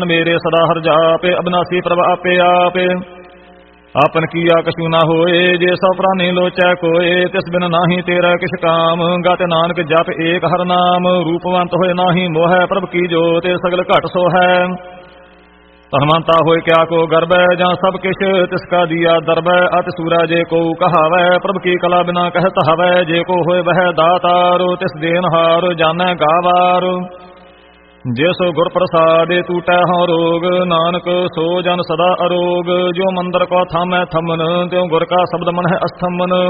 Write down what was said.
मेरे सदा हर जापे, अबनासी प्रभ आपे आपे। आपन किया कछु न होए, जे सब प्राणी लोचै कोए, तिस बिन नाही तेरा किछ काम। गाते नानक जप एक हर नाम, रूपवंत होए नाही मोह, प्रभ की जोत सगल घट सो है। धनवंता होए क्या को गर्भ, जहाँ सब किश तिसका दिया दरब। अति सूरा जे को कहावै, प्रभ की कला बिना कहत हवै। जे को होए वह दातारो, तिस देनहार जानै गावार। जे सो गुर प्रसादे टूटै हौ रोग, नानक सो जन सदा अरोग। जो मंदिर को थामै थमन, त्यों गुर का शब्द मन है अस्थमन।